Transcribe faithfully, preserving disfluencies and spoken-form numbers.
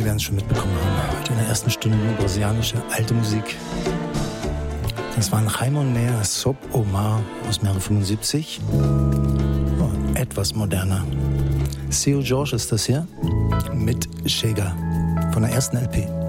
Sie werden es schon mitbekommen haben. Heute in der ersten Stunde nur brasilianische alte Musik. Das waren Raimon Mehr, Sob Omar aus dem Jahre fünfundsiebzig. Oh, etwas moderner. Seu Jorge ist das hier mit Chega von der ersten L P.